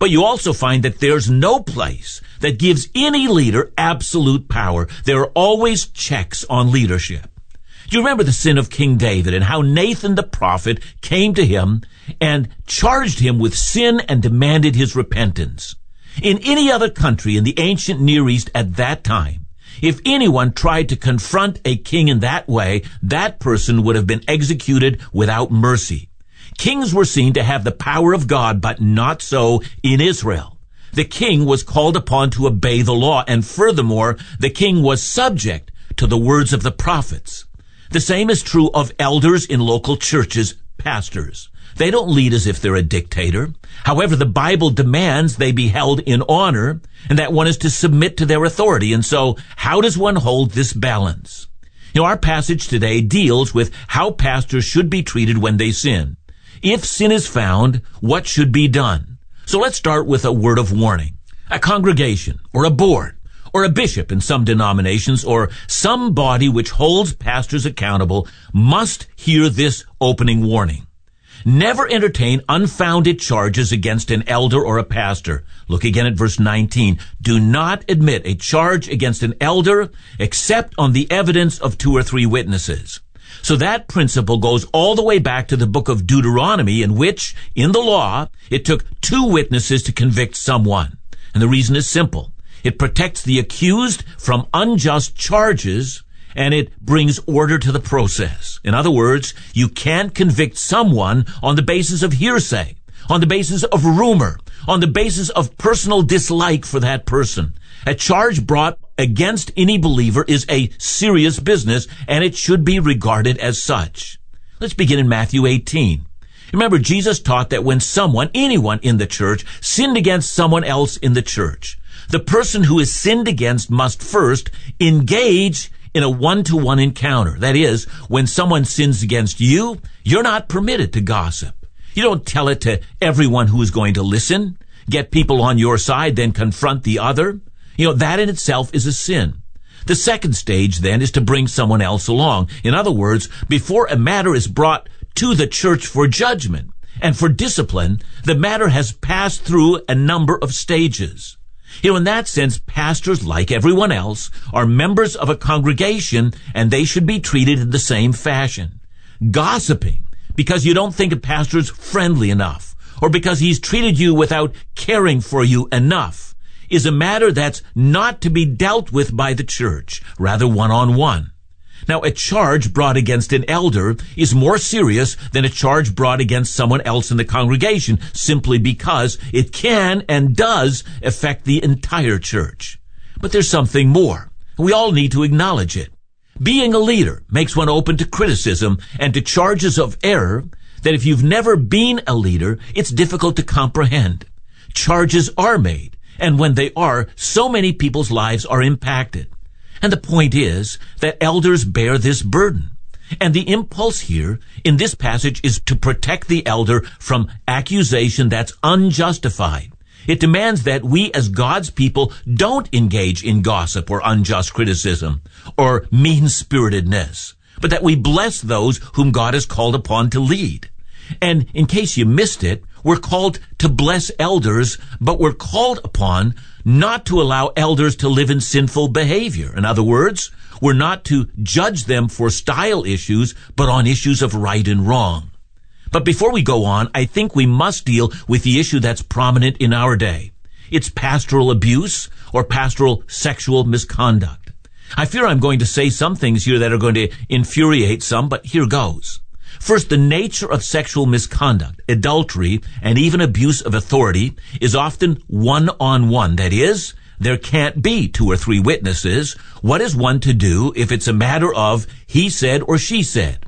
But you also find that there's no place that gives any leader absolute power. There are always checks on leadership. Do you remember the sin of King David and how Nathan the prophet came to him and charged him with sin and demanded his repentance? In any other country in the ancient Near East at that time, if anyone tried to confront a king in that way, that person would have been executed without mercy. Kings were seen to have the power of God, but not so in Israel. The king was called upon to obey the law, and furthermore, the king was subject to the words of the prophets. The same is true of elders in local churches, pastors. They don't lead as if they're a dictator. However, the Bible demands they be held in honor, and that one is to submit to their authority. And so, how does one hold this balance? Our passage today deals with how pastors should be treated when they sin. If sin is found, what should be done? So let's start with a word of warning. A congregation, or a board, or a bishop in some denominations, or some body which holds pastors accountable must hear this opening warning. Never entertain unfounded charges against an elder or a pastor. Look again at verse 19. Do not admit a charge against an elder except on the evidence of 2 or 3 witnesses. So that principle goes all the way back to the book of Deuteronomy, in which, in the law, it took 2 witnesses to convict someone. And the reason is simple. It protects the accused from unjust charges, and it brings order to the process. In other words, you can't convict someone on the basis of hearsay, on the basis of rumor, on the basis of personal dislike for that person. A charge brought against any believer is a serious business, and it should be regarded as such. Let's begin in Matthew 18. Remember, Jesus taught that when anyone in the church, sinned against someone else in the church, the person who is sinned against must first engage in a one-to-one encounter. That is, when someone sins against you, you're not permitted to gossip. You don't tell it to everyone who is going to listen, get people on your side, then confront the other. That in itself is a sin. The second stage, then, is to bring someone else along. In other words, before a matter is brought to the church for judgment and for discipline, the matter has passed through a number of stages. In that sense, pastors, like everyone else, are members of a congregation, and they should be treated in the same fashion. Gossiping because you don't think a pastor is friendly enough, or because he's treated you without caring for you enough, is a matter that's not to be dealt with by the church, rather one-on-one. Now, a charge brought against an elder is more serious than a charge brought against someone else in the congregation, simply because it can and does affect the entire church. But there's something more. We all need to acknowledge it. Being a leader makes one open to criticism and to charges of error that if you've never been a leader, it's difficult to comprehend. Charges are made, and when they are, so many people's lives are impacted. And the point is that elders bear this burden. And the impulse here in this passage is to protect the elder from accusation that's unjustified. It demands that we as God's people don't engage in gossip or unjust criticism or mean-spiritedness, but that we bless those whom God has called upon to lead. And in case you missed it, we're called to bless elders, but we're called upon not to allow elders to live in sinful behavior. In other words, we're not to judge them for style issues, but on issues of right and wrong. But before we go on, I think we must deal with the issue that's prominent in our day. It's pastoral abuse or pastoral sexual misconduct. I fear I'm going to say some things here that are going to infuriate some, but here goes. First, the nature of sexual misconduct, adultery, and even abuse of authority is often one-on-one. That is, there can't be 2 or 3 witnesses. What is one to do if it's a matter of he said or she said?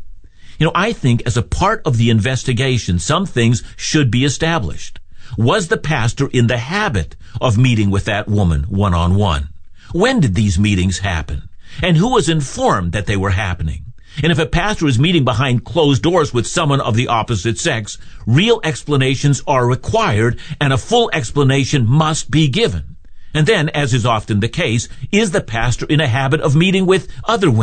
I think as a part of the investigation, some things should be established. Was the pastor in the habit of meeting with that woman one-on-one? When did these meetings happen? And who was informed that they were happening? And if a pastor is meeting behind closed doors with someone of the opposite sex, real explanations are required, and a full explanation must be given. And then, as is often the case, is the pastor in a habit of meeting with other women,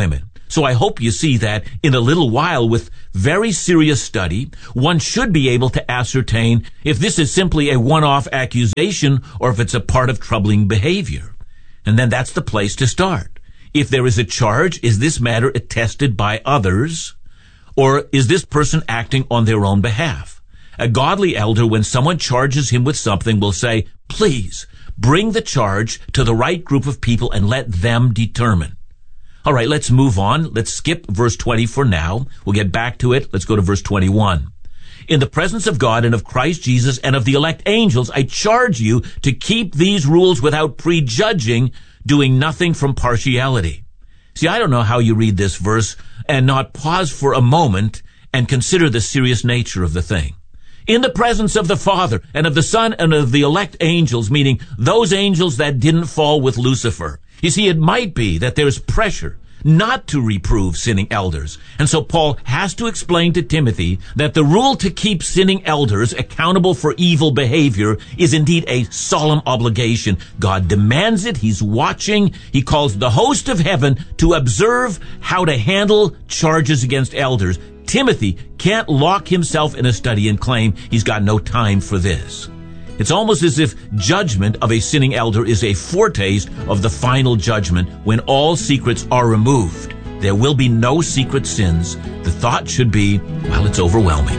So I hope you see that in a little while, with very serious study, one should be able to ascertain if this is simply a one-off accusation or if it's a part of troubling behavior. And then that's the place to start. If there is a charge, is this matter attested by others, or is this person acting on their own behalf? A godly elder, when someone charges him with something, will say, please, bring the charge to the right group of people and let them determine. All right, let's move on. Let's skip verse 20 for now. We'll get back to it. Let's go to verse 21. In the presence of God and of Christ Jesus and of the elect angels, I charge you to keep these rules without prejudging, doing nothing from partiality. See, I don't know how you read this verse and not pause for a moment and consider the serious nature of the thing. In the presence of the Father and of the Son and of the elect angels, meaning those angels that didn't fall with Lucifer. You see, it might be that there's pressure not to reprove sinning elders. And so Paul has to explain to Timothy that the rule to keep sinning elders accountable for evil behavior is indeed a solemn obligation. God demands it. He's watching. He calls the host of heaven to observe how to handle charges against elders. Timothy can't lock himself in a study and claim he's got no time for this. It's almost as if judgment of a sinning elder is a foretaste of the final judgment when all secrets are removed. There will be no secret sins. The thought should be, well, it's overwhelming.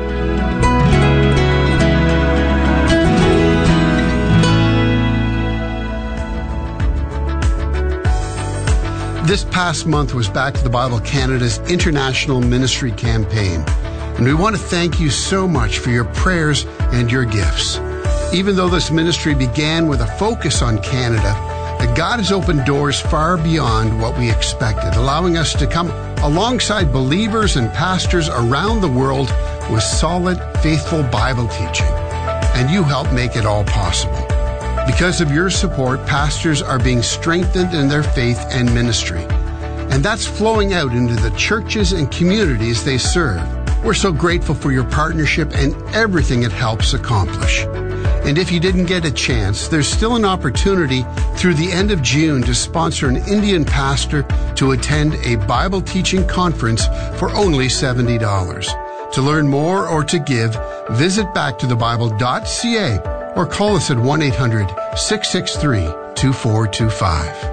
This past month was Back to the Bible Canada's International Ministry Campaign, and we want to thank you so much for your prayers and your gifts. Even though this ministry began with a focus on Canada, God has opened doors far beyond what we expected, allowing us to come alongside believers and pastors around the world with solid, faithful Bible teaching. And you help make it all possible. Because of your support, pastors are being strengthened in their faith and ministry. And that's flowing out into the churches and communities they serve. We're so grateful for your partnership and everything it helps accomplish. And if you didn't get a chance, there's still an opportunity through the end of June to sponsor an Indian pastor to attend a Bible teaching conference for only $70. To learn more or to give, visit backtothebible.ca or call us at 1-800-663-2425.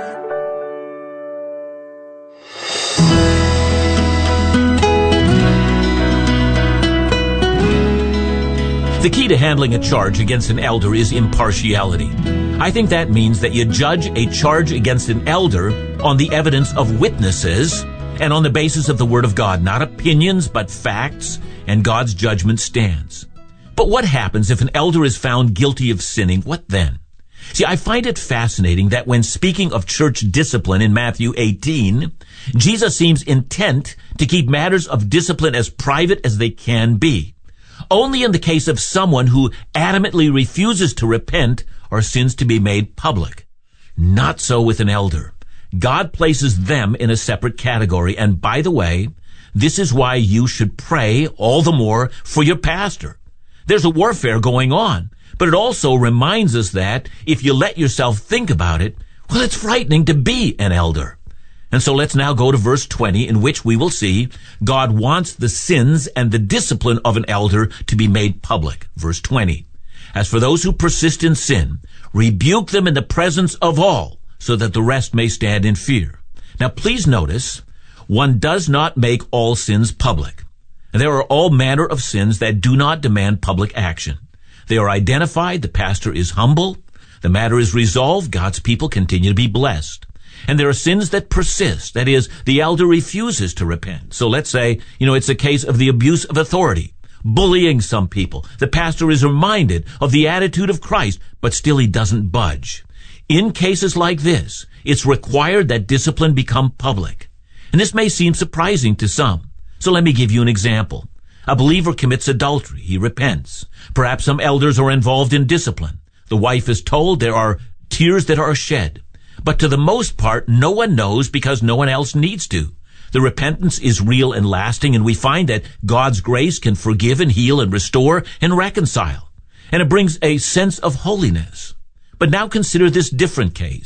The key to handling a charge against an elder is impartiality. I think that means that you judge a charge against an elder on the evidence of witnesses and on the basis of the Word of God, not opinions, but facts, and God's judgment stands. But what happens if an elder is found guilty of sinning? What then? See, I find it fascinating that when speaking of church discipline in Matthew 18, Jesus seems intent to keep matters of discipline as private as they can be. Only in the case of someone who adamantly refuses to repent are sins to be made public. Not so with an elder. God places them in a separate category. And by the way, this is why you should pray all the more for your pastor. There's a warfare going on, but it also reminds us that if you let yourself think about it, well, it's frightening to be an elder. And so let's now go to verse 20, in which we will see God wants the sins and the discipline of an elder to be made public. Verse 20, as for those who persist in sin, rebuke them in the presence of all, so that the rest may stand in fear. Now please notice, one does not make all sins public. There are all manner of sins that do not demand public action. They are identified, the pastor is humble, the matter is resolved, God's people continue to be blessed. And there are sins that persist. That is, the elder refuses to repent. So let's say, it's a case of the abuse of authority, bullying some people. The pastor is reminded of the attitude of Christ, but still he doesn't budge. In cases like this, it's required that discipline become public. And this may seem surprising to some. So let me give you an example. A believer commits adultery. He repents. Perhaps some elders are involved in discipline. The wife is told there are tears that are shed. But to the most part, no one knows because no one else needs to. The repentance is real and lasting, and we find that God's grace can forgive and heal and restore and reconcile. And it brings a sense of holiness. But now consider this different case.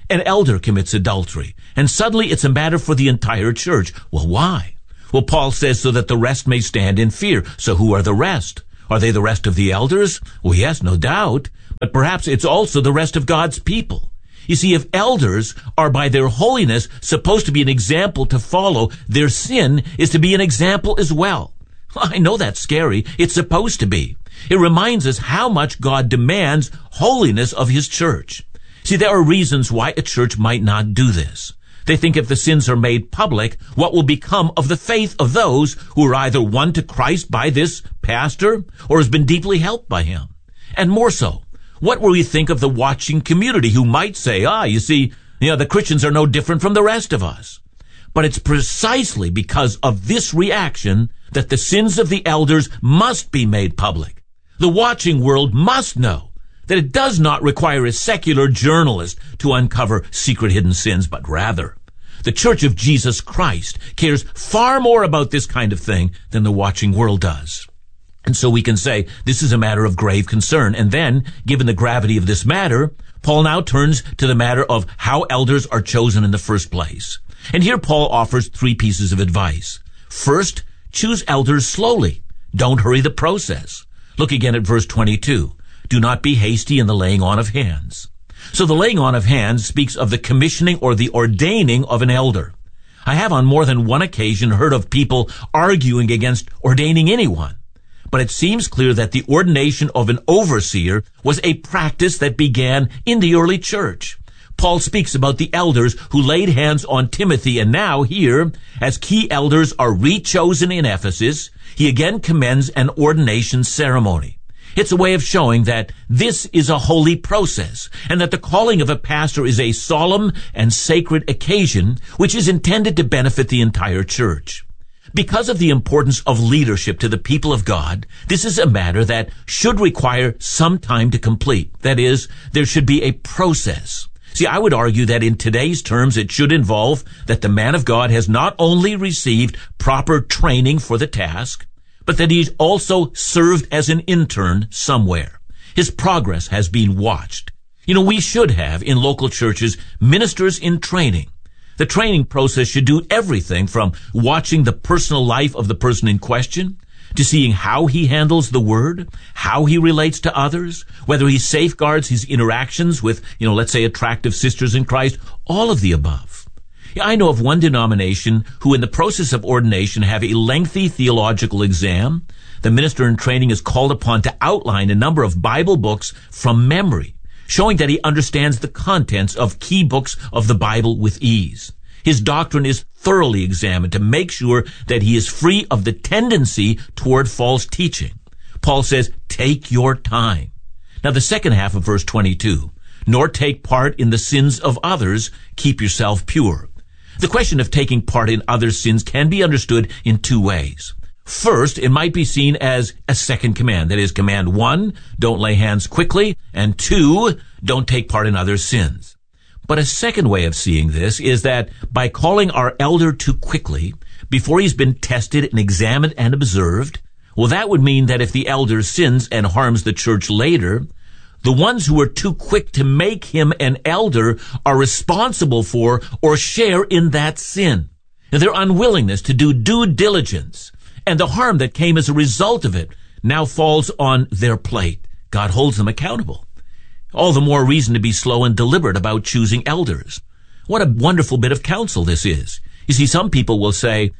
An elder commits adultery, and suddenly it's a matter for the entire church. Well, why? Well, Paul says so that the rest may stand in fear. So who are the rest? Are they the rest of the elders? Well, yes, no doubt. But perhaps it's also the rest of God's people. You see, if elders are by their holiness supposed to be an example to follow, their sin is to be an example as well. I know that's scary. It's supposed to be. It reminds us how much God demands holiness of his church. See, there are reasons why a church might not do this. They think if the sins are made public, what will become of the faith of those who are either won to Christ by this pastor or has been deeply helped by him? And more so, what will we think of the watching community who might say, you see, the Christians are no different from the rest of us? But it's precisely because of this reaction that the sins of the elders must be made public. The watching world must know that it does not require a secular journalist to uncover secret hidden sins, but rather the Church of Jesus Christ cares far more about this kind of thing than the watching world does. And so we can say this is a matter of grave concern. And then, given the gravity of this matter, Paul now turns to the matter of how elders are chosen in the first place. And here Paul offers 3 pieces of advice. First, choose elders slowly. Don't hurry the process. Look again at verse 22. Do not be hasty in the laying on of hands. So the laying on of hands speaks of the commissioning or the ordaining of an elder. I have on more than one occasion heard of people arguing against ordaining anyone. But it seems clear that the ordination of an overseer was a practice that began in the early church. Paul speaks about the elders who laid hands on Timothy, and now here, as key elders are rechosen in Ephesus, he again commends an ordination ceremony. It's a way of showing that this is a holy process, and that the calling of a pastor is a solemn and sacred occasion which is intended to benefit the entire church. Because of the importance of leadership to the people of God, this is a matter that should require some time to complete. That is, there should be a process. See, I would argue that in today's terms, it should involve that the man of God has not only received proper training for the task, but that he's also served as an intern somewhere. His progress has been watched. We should have in local churches ministers in training. The training process should do everything from watching the personal life of the person in question to seeing how he handles the word, how he relates to others, whether he safeguards his interactions with, let's say attractive sisters in Christ, all of the above. I know of one denomination who in the process of ordination have a lengthy theological exam. The minister in training is called upon to outline a number of Bible books from memory, showing that he understands the contents of key books of the Bible with ease. His doctrine is thoroughly examined to make sure that he is free of the tendency toward false teaching. Paul says, take your time. Now the second half of verse 22, nor take part in the sins of others, keep yourself pure. The question of taking part in others' sins can be understood in 2 ways. First, it might be seen as a second command. That is, command 1, don't lay hands quickly, and 2, don't take part in others' sins. But a second way of seeing this is that by calling our elder too quickly, before he's been tested and examined and observed, well, that would mean that if the elder sins and harms the church later, the ones who are too quick to make him an elder are responsible for or share in that sin. Now, their unwillingness to do due diligence and the harm that came as a result of it now falls on their plate. God holds them accountable. All the more reason to be slow and deliberate about choosing elders. What a wonderful bit of counsel this is. You see, some people will say,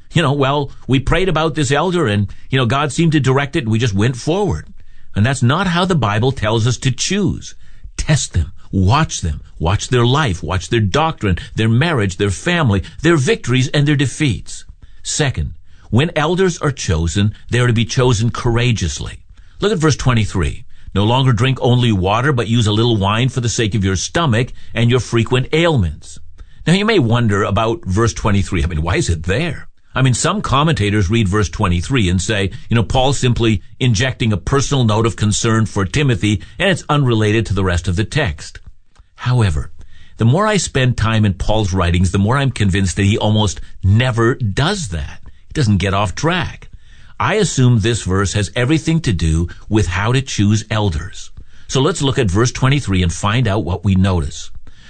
we prayed about this elder and, God seemed to direct it and we just went forward. And that's not how the Bible tells us to choose. Test them, watch their life, watch their doctrine, their marriage, their family, their victories and their defeats. Second, when elders are chosen, they are to be chosen courageously. Look at verse 23. No longer drink only water, but use a little wine for the sake of your stomach and your frequent ailments. Now you may wonder about verse 23. Why is it there? Some commentators read verse 23 and say, Paul's simply injecting a personal note of concern for Timothy, and it's unrelated to the rest of the text. However, the more I spend time in Paul's writings, the more I'm convinced that he almost never does that. He doesn't get off track. I assume this verse has everything to do with how to choose elders. So let's look at verse 23 and find out what we notice.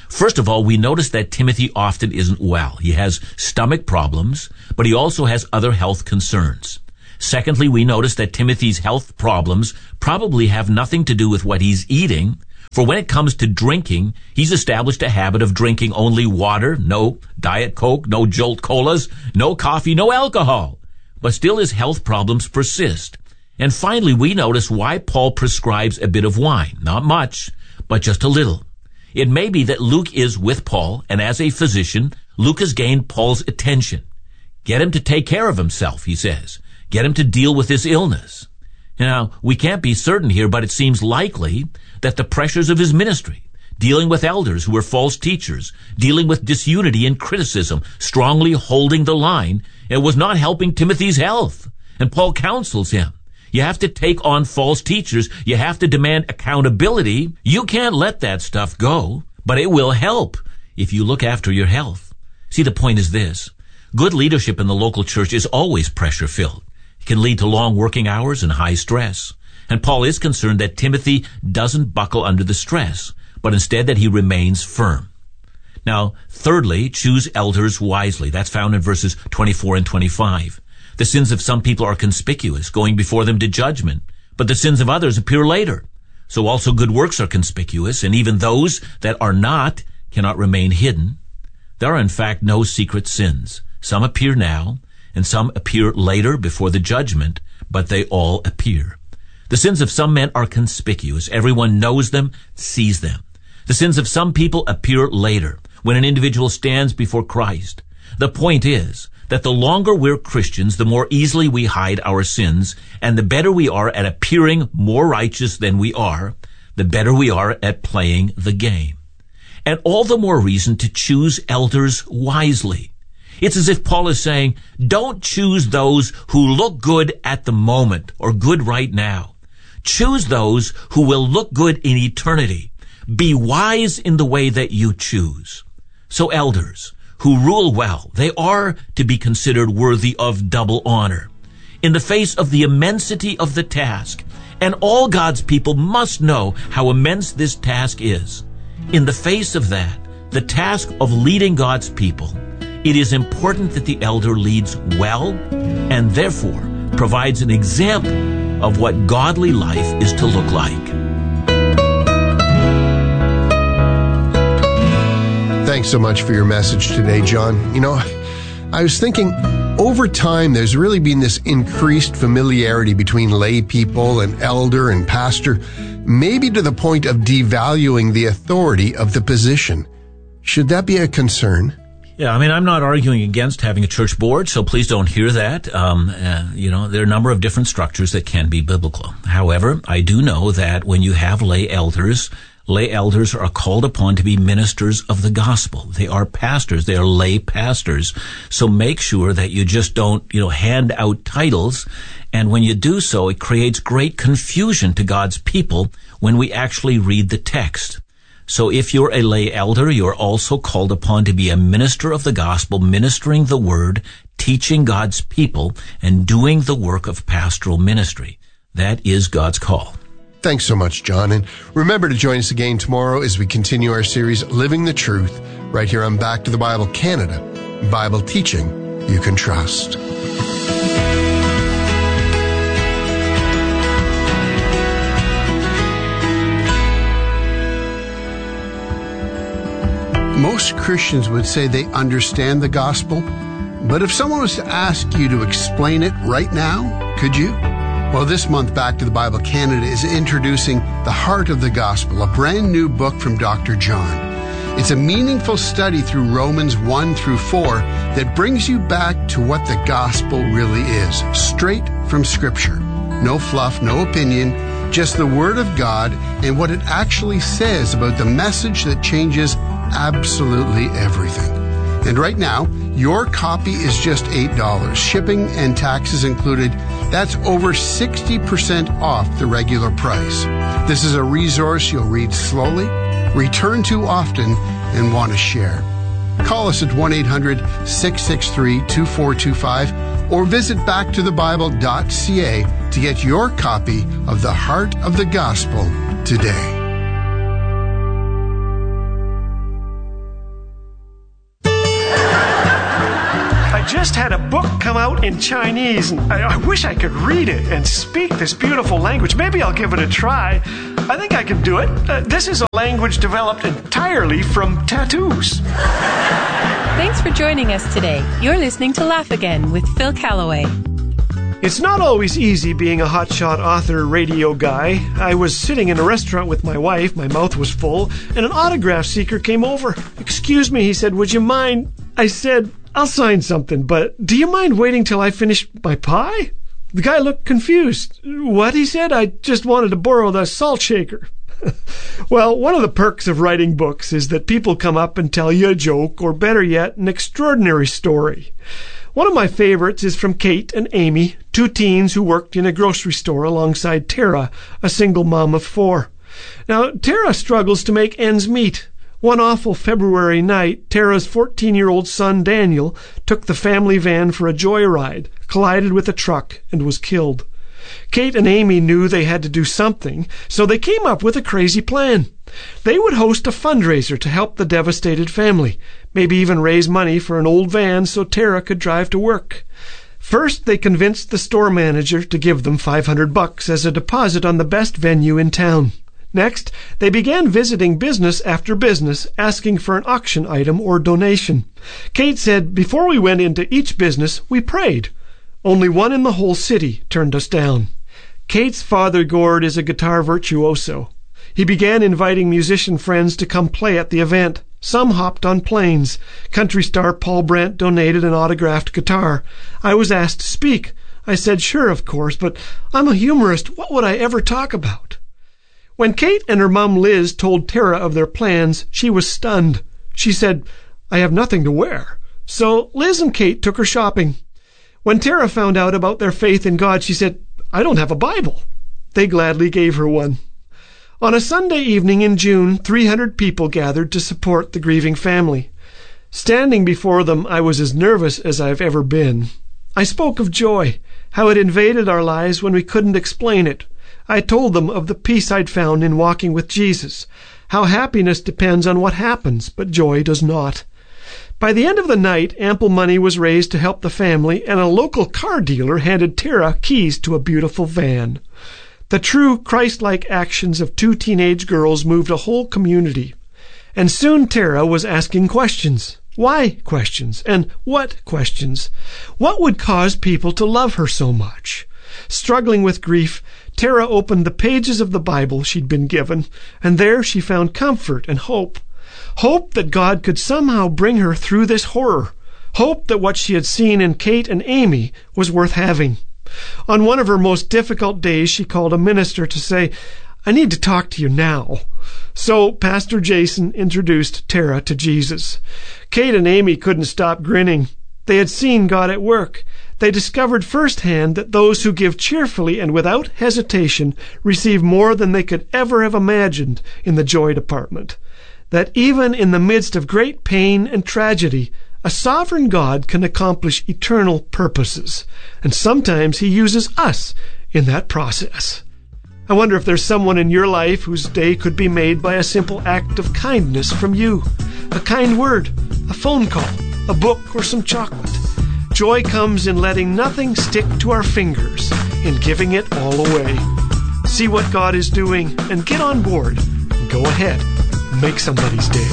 First of all, we notice that Timothy often isn't well. He has stomach problems, but he also has other health concerns. Secondly, we notice that Timothy's health problems probably have nothing to do with what he's eating, for when it comes to drinking, he's established a habit of drinking only water, no Diet Coke, no Jolt Colas, no coffee, no alcohol. But still his health problems persist. And finally, we notice why Paul prescribes a bit of wine. Not much, but just a little. It may be that Luke is with Paul, and as a physician, Luke has gained Paul's attention. Get him to take care of himself, he says. Get him to deal with his illness. Now, we can't be certain here, but it seems likely that the pressures of his ministry, dealing with elders who were false teachers, dealing with disunity and criticism, strongly holding the line, it was not helping Timothy's health. And Paul counsels him. You have to take on false teachers. You have to demand accountability. You can't let that stuff go, but it will help if you look after your health. See, the point is this. Good leadership in the local church is always pressure-filled. It can lead to long working hours and high stress. And Paul is concerned that Timothy doesn't buckle under the stress, but instead that he remains firm. Now, thirdly, choose elders wisely. That's found in verses 24 and 25. The sins of some people are conspicuous, going before them to judgment, but the sins of others appear later. So also good works are conspicuous, and even those that are not cannot remain hidden. There are in fact no secret sins. Some appear now, and some appear later before the judgment, but they all appear. The sins of some men are conspicuous. Everyone knows them, sees them. The sins of some people appear later, when an individual stands before Christ. The point is that the longer we're Christians, the more easily we hide our sins, and the better we are at appearing more righteous than we are, the better we are at playing the game. And all the more reason to choose elders wisely. It's as if Paul is saying, don't choose those who look good at the moment or good right now. Choose those who will look good in eternity. Be wise in the way that you choose. So elders who rule well, they are to be considered worthy of double honor. In the face of the immensity of the task, and all God's people must know how immense this task is. In the face of that, the task of leading God's people, it is important that the elder leads well and therefore provides an example of what godly life is to look like. Thanks so much for your message today, John. You know, I was thinking, over time, there's really been this increased familiarity between lay people and elder and pastor, maybe to the point of devaluing the authority of the position. Should that be a concern? Yeah, I mean, I'm not arguing against having a church board, so please don't hear that. There are a number of different structures that can be biblical. However, I do know that when you have lay elders are called upon to be ministers of the gospel. They are pastors. They are lay pastors. So make sure that you just don't, hand out titles. And when you do so, it creates great confusion to God's people when we actually read the text. So if you're a lay elder, you're also called upon to be a minister of the gospel, ministering the word, teaching God's people, and doing the work of pastoral ministry. That is God's call. Thanks so much, John. And remember to join us again tomorrow as we continue our series, Living the Truth, right here on Back to the Bible Canada, Bible teaching you can trust. Most Christians would say they understand the gospel, but if someone was to ask you to explain it right now, could you? Well, this month, Back to the Bible Canada is introducing The Heart of the Gospel, a brand new book from Dr. John. It's a meaningful study through Romans 1 through 4 that brings you back to what the gospel really is, straight from Scripture. No fluff, no opinion, just the Word of God and what it actually says about the message that changes absolutely everything. And right now, your copy is just $8, shipping and taxes included. That's over 60% off the regular price. This is a resource you'll read slowly, return to often, and want to share. Call us at 1-800-663-2425 or visit backtothebible.ca to get your copy of The Heart of the Gospel today. just had a book come out in Chinese, and I wish I could read it and speak this beautiful language. Maybe I'll give it a try. I think I can do it. This is a language developed entirely from tattoos. Thanks for joining us today. You're listening to Laugh Again with Phil Callaway. It's not always easy being a hotshot author radio guy. I was sitting in a restaurant with my wife, my mouth was full, and an autograph seeker came over. "Excuse me," he said, "would you mind?" I said, "I'll sign something, but do you mind waiting till I finish my pie?" The guy looked confused. "What?" he said. "I just wanted to borrow the salt shaker." Well, one of the perks of writing books is that people come up and tell you a joke, or better yet, an extraordinary story. One of my favorites is from Kate and Amy, two teens who worked in a grocery store alongside Tara, a single mom of 4. Now, Tara struggles to make ends meet. One awful February night, Tara's 14-year-old son, Daniel, took the family van for a joyride, collided with a truck, and was killed. Kate and Amy knew they had to do something, so they came up with a crazy plan. They would host a fundraiser to help the devastated family, maybe even raise money for an old van so Tara could drive to work. First, they convinced the store manager to give them $500 as a deposit on the best venue in town. Next, they began visiting business after business, asking for an auction item or donation. Kate said, "Before we went into each business, we prayed. Only one in the whole city turned us down." Kate's father, Gord, is a guitar virtuoso. He began inviting musician friends to come play at the event. Some hopped on planes. Country star Paul Brent donated an autographed guitar. I was asked to speak. I said, "Sure, of course, but I'm a humorist. What would I ever talk about?" When Kate and her mom Liz told Tara of their plans, she was stunned. She said, "I have nothing to wear." So Liz and Kate took her shopping. When Tara found out about their faith in God, she said, "I don't have a Bible." They gladly gave her one. On a Sunday evening in June, 300 people gathered to support the grieving family. Standing before them, I was as nervous as I've ever been. I spoke of joy, how it invaded our lives when we couldn't explain it. I told them of the peace I'd found in walking with Jesus, how happiness depends on what happens, but joy does not. By the end of the night, ample money was raised to help the family, and a local car dealer handed Tara keys to a beautiful van. The true Christ-like actions of 2 teenage girls moved a whole community. And soon Tara was asking questions. Why questions? And what questions? What would cause people to love her so much? Struggling with grief, Tara opened the pages of the Bible she'd been given, and there she found comfort and hope. Hope that God could somehow bring her through this horror. Hope that what she had seen in Kate and Amy was worth having. On one of her most difficult days, she called a minister to say, "I need to talk to you now." So Pastor Jason introduced Tara to Jesus. Kate and Amy couldn't stop grinning. They had seen God at work. They discovered firsthand that those who give cheerfully and without hesitation receive more than they could ever have imagined in the joy department. That even in the midst of great pain and tragedy, a sovereign God can accomplish eternal purposes, and sometimes He uses us in that process. I wonder if there's someone in your life whose day could be made by a simple act of kindness from you. A kind word, a phone call, a book, or some chocolate. Joy comes in letting nothing stick to our fingers, in giving it all away. See what God is doing and get on board. Go ahead. Make somebody's day.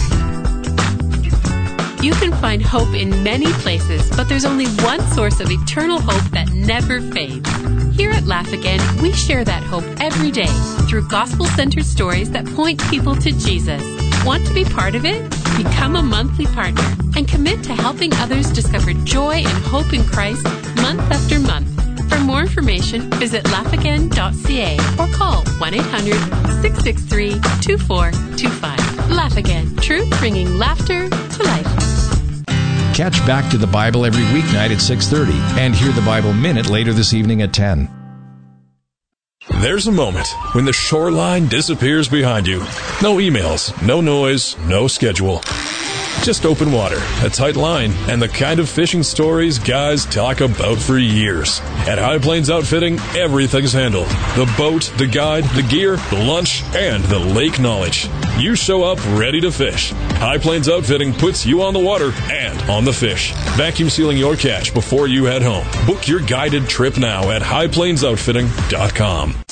You can find hope in many places, but there's only one source of eternal hope that never fades. Here at Laugh Again, we share that hope every day through gospel-centered stories that point people to Jesus. Want to be part of it? Become a monthly partner and commit to helping others discover joy and hope in Christ month after month. For more information, visit laughagain.ca or call 1-800-663-2425. Laugh Again, truth bringing laughter to life. Catch Back to the Bible every weeknight at 6:30 and hear the Bible Minute later this evening at 10. There's a moment when the shoreline disappears behind you. No emails, no noise, no schedule. Just open water, a tight line, and the kind of fishing stories guys talk about for years. At High Plains Outfitting, everything's handled. The boat, the guide, the gear, the lunch, and the lake knowledge. You show up ready to fish. High Plains Outfitting puts you on the water and on the fish. Vacuum sealing your catch before you head home. Book your guided trip now at highplainsoutfitting.com.